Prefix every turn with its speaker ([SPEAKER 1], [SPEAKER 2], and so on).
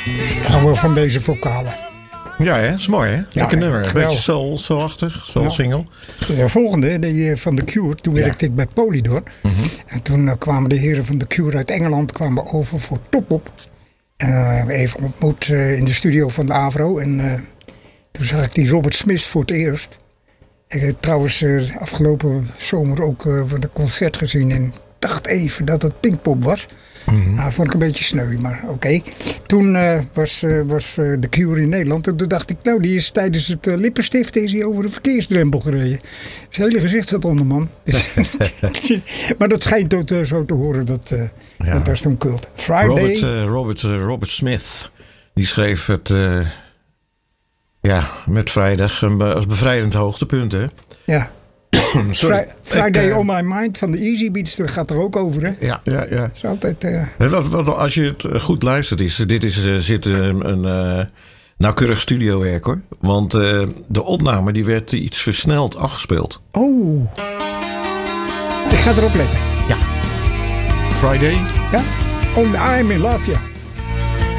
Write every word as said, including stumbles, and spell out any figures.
[SPEAKER 1] Gaan we van deze vocalen.
[SPEAKER 2] Ja, hè? Dat is mooi, hè?
[SPEAKER 1] Ja,
[SPEAKER 2] Lekker nummer. Een beetje
[SPEAKER 1] geweldig.
[SPEAKER 2] soul, soul-achtig. Soul
[SPEAKER 1] Ja.
[SPEAKER 2] single.
[SPEAKER 1] De volgende, die van The Cure. Toen
[SPEAKER 2] Ja.
[SPEAKER 1] werkte ik bij Polydor.
[SPEAKER 2] Mm-hmm.
[SPEAKER 1] En toen uh, kwamen de heren van The Cure uit Engeland kwamen over voor Top Op. Uh, even ontmoet uh, in de studio van de Avro. En uh, toen zag ik die Robert Smith voor het eerst. Ik heb trouwens uh, afgelopen zomer ook uh, een concert gezien. En dacht even dat het Pinkpop was.
[SPEAKER 2] Mm-hmm.
[SPEAKER 1] Nou, vond ik een beetje sneu, maar oké. Okay. Toen uh, was, uh, was uh, The Cure in Nederland. En toen dacht ik, nou, die is tijdens het uh, lippenstift is hij over de verkeersdrempel gereden. Zijn hele gezicht zat onder, man. Maar dat schijnt ook uh, zo te horen. Dat, uh,
[SPEAKER 2] Ja.
[SPEAKER 1] dat was toen cult. Friday.
[SPEAKER 2] Robert, uh, Robert, uh, Robert Smith. Die schreef het... Uh, ja, met vrijdag um, als bevrijdend hoogtepunt, hè?
[SPEAKER 1] Ja.
[SPEAKER 2] Sorry.
[SPEAKER 1] Fri- Friday
[SPEAKER 2] ik, uh,
[SPEAKER 1] on My Mind van de Easy Beats. Dat gaat er ook over, hè?
[SPEAKER 2] Ja, ja, ja.
[SPEAKER 1] Dat is altijd... Uh,
[SPEAKER 2] Wat, wat, als je het goed luistert, is, dit is, uh, zit uh, een uh, nauwkeurig studiowerk, hoor. Want uh, de opname die werd iets versneld afgespeeld.
[SPEAKER 1] oh. Ik ga erop letten.
[SPEAKER 2] Friday?
[SPEAKER 1] Ja? Oh, I'm in love, ja.